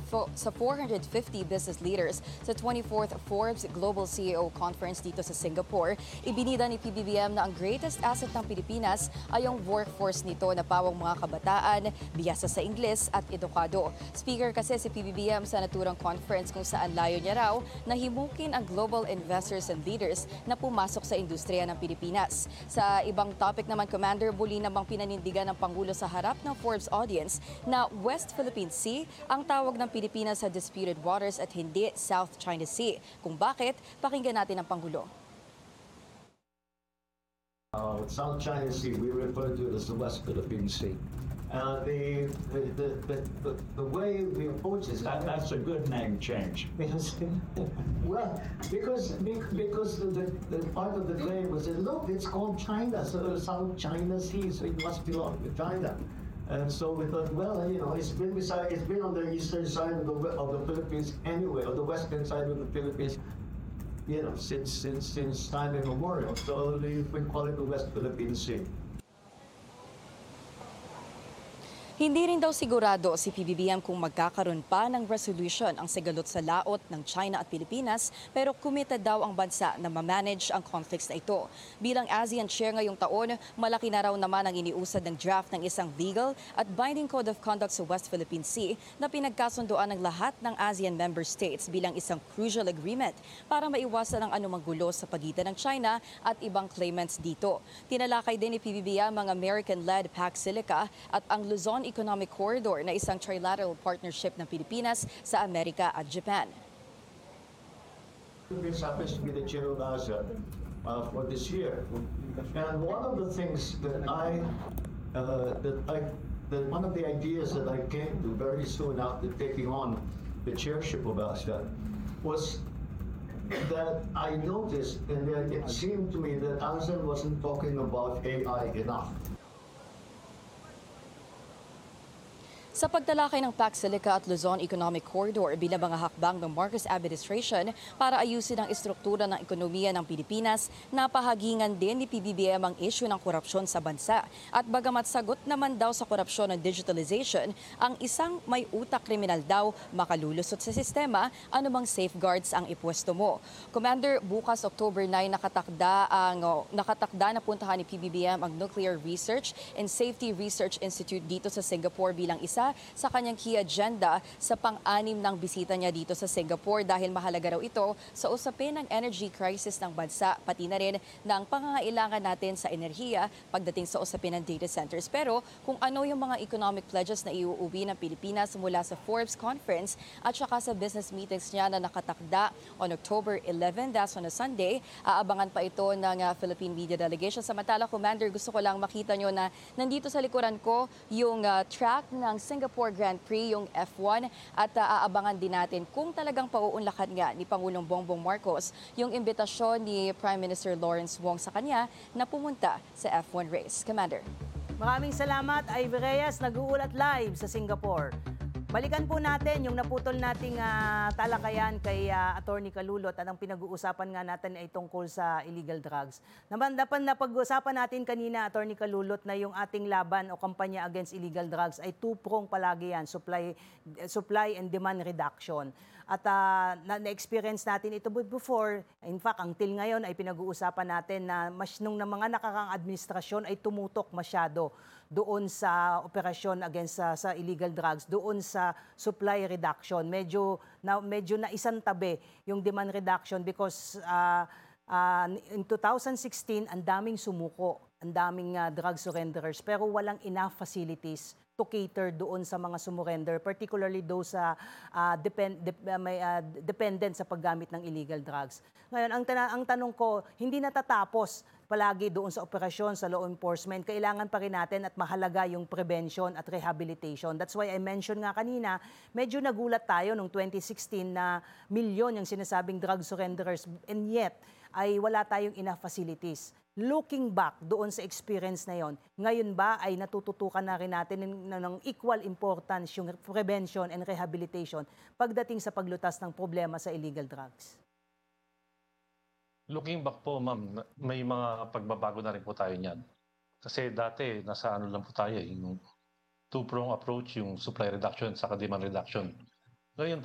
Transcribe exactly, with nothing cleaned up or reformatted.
fo- sa four hundred fifty business leaders sa twenty-fourth Forbes Global C E O Conference dito sa Singapore. Ibinida ni P B B M na ang greatest asset ng Pilipinas ay ang workforce nito na pawang mga kabataan, biyasa sa Ingles at edukado. Speaker kasi si P B B M sa naturang conference kung saan layo niya raw na himukin ang global investors and leaders na pumasok sa industriya ng Pilipinas. Sa ibang topic naman, Commander, muli namang pinanindigan ng Pangulo sa harap ng Forbes audience na West Philippine Sea ang tawag ng Pilipinas sa disputed waters at hindi South China Sea. Kung bakit, pakinggan natin ang Pangulo. Uh, South China Sea, we refer to it as the West Philippine Sea. Uh, the, the, the, the, the, the way we approach this, That, that's a good name change. because, well, because, because the, the part of the claim was that, look, it's called China, so South China Sea, so it must belong to China. And so we thought, well, you know, it's been beside, it's been on the eastern side of the of the Philippines anyway, or the western side of the Philippines, you know, since since since time immemorial. So we call it the West Philippine Sea. Hindi rin daw sigurado si P B B M kung magkakaroon pa ng resolution ang sigalot sa laot ng China at Pilipinas, pero committed daw ang bansa na ma-manage ang conflicts na ito. Bilang ASEAN chair ngayong taon, malaki na raw naman ang iniusad ng draft ng isang legal at binding code of conduct sa West Philippine Sea na pinagkasunduan ng lahat ng ASEAN member states bilang isang crucial agreement para maiwasan ang anumang gulo sa pagitan ng China at ibang claimants dito. Tinalakay din ni P B B M ang American-led Pac Silica at ang Luzon Economic Corridor na isang trilateral partnership ng Pilipinas sa Amerika at Japan. This happens to be the chair of ASEAN uh, for this year, and one of the things that I uh, that I that one of the ideas that I came to very soon after taking on the chairship of ASEAN was that I noticed, and then it seemed to me that ASEAN wasn't talking about A I enough. Sa pagtalakay ng Pac Silica at Luzon Economic Corridor bilang mga hakbang ng Marcos administration para ayusin ang istruktura ng ekonomiya ng Pilipinas, napahagingan din ni P B B M ang issue ng korupsyon sa bansa. At bagamat sagot naman daw sa korupsyon ng digitalization, ang isang may utak kriminal daw makalulusot sa sistema, anumang safeguards ang ipwesto mo. Commander, bukas October nine nakatakda ang oh, nakatakda na puntahan ni P B B M ang Nuclear Research and Safety Research Institute dito sa Singapore bilang isa sa kanyang key agenda sa pang-anim ng bisita niya dito sa Singapore dahil mahalaga raw ito sa usapin ng energy crisis ng bansa pati na rin ng pangangailangan natin sa enerhiya pagdating sa usapin ng data centers. Pero kung ano yung mga economic pledges na iuuwi ng Pilipinas mula sa Forbes Conference at saka sa business meetings niya na nakatakda on October eleventh, that's on a Sunday, aabangan pa ito ng uh, Philippine Media Delegation. Samantala, Commander, gusto ko lang makita nyo na nandito sa likuran ko yung uh, track ng Singapore Grand Prix, yung F one, at uh, aabangan din natin kung talagang pauunlakan nga ni Pangulong Bongbong Marcos yung imbitasyon ni Prime Minister Lawrence Wong sa kanya na pumunta sa F one race. Commander. Maraming salamat, Ivy Reyes, nag-uulat live sa Singapore. Balikan po natin yung naputol nating uh, talakayan kay uh, Attorney Kalulot at ang pinag-uusapan nga natin ay tungkol sa illegal drugs. Naman dapat na pag-uusapan natin kanina, Attorney Kalulot, na yung ating laban o kampanya against illegal drugs ay two-prong palagi yan, supply, supply and demand reduction. At uh, na-experience natin ito before, in fact, until ngayon ay pinag-uusapan natin na mas nung na mga nakakang administrasyon ay tumutok masyado doon sa operasyon against uh, sa illegal drugs, doon sa supply reduction. Medyo na medyo na isang tabi yung demand reduction because uh, uh, in two thousand sixteen ang daming sumuko, ang daming uh, drug surrenderers pero walang enough facilities to cater doon sa mga sumurrender, particularly those sa uh, depend, de, uh, may, uh, dependent sa paggamit ng illegal drugs. Ngayon, ang, ang tanong ko, hindi natatapos palagi doon sa operasyon, sa law enforcement. Kailangan pa rin natin at mahalaga yung prevention at rehabilitation. That's why I mentioned nga kanina, medyo nagulat tayo noong twenty sixteen na milyon yung sinasabing drug surrenderers and yet ay wala tayong enough facilities. Looking back doon sa experience na yon, ngayon ba ay natututukan na rin natin ng, ng equal importance yung prevention and rehabilitation pagdating sa paglutas ng problema sa illegal drugs? Looking back po, ma'am, may mga pagbabago na rin po tayo niyan. Kasi dati, nasa ano lang po tayo, yung two-prong approach, yung supply reduction sa demand reduction. Ngayon